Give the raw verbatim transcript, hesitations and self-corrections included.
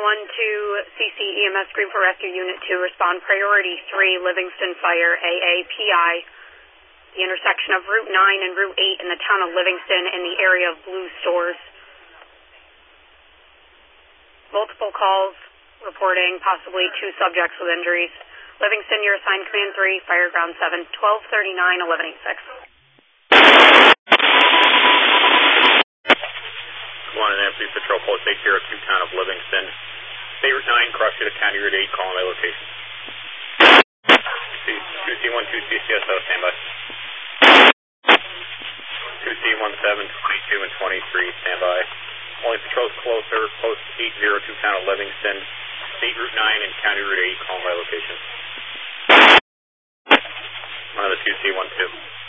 one two C C E M S Greenfield Rescue Unit two, respond priority three, Livingston Fire, A A P I, the intersection of Route nine and Route eight in the town of Livingston in the area of Blue Stores. Multiple calls reporting possibly two subjects with injuries. Livingston, you're assigned Command three, Fire Ground seven, twelve thirty-nine, eleven eighty-six. one and Police Patrol Post eight zero two, town of Livingston. State Route nine, cross to County Route eight, calling my location. two C one two C C S O, stand by. two C one seven, twenty-two and twenty-three, stand by. Only patrols closer, Post eight zero two, town of Livingston. State Route nine and County Route eight, calling my location. One of the two C one two.